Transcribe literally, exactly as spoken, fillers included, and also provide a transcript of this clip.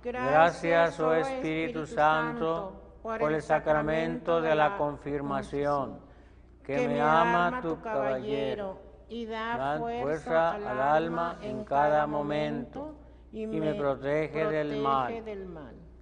Gracias, oh Espíritu Santo, por el sacramento de la confirmación, que me ama tu caballero y da fuerza al alma en cada momento y me protege del mal.